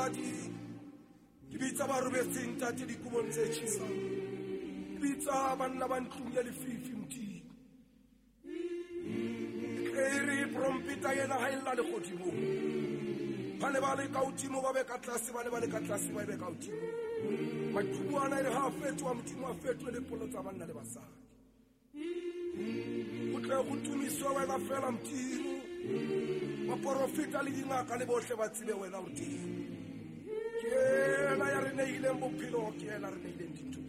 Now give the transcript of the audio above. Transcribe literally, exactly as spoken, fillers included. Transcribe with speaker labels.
Speaker 1: Ke bitsa ba robetseng tate dikumong tse tjhesang. Ke bitsa banna ba ntlong ya lefifi Modimo. Ke re prompeta yena ha illa le godimo. Ba ne ba le ka hodimo ba be ka tlase ba ne ba le ka tlase ba be ka hodimo. Maqhubu ana ere ha fetwa Modimo a fetwe le polo tsa banna le basadi. O tle go tumiswa wena fela Modimo. Ba profeta le dingaka le bohle ba tsebe wena Modimo. Ke ena ya re neileng bophelo ke ena re neileng ditho.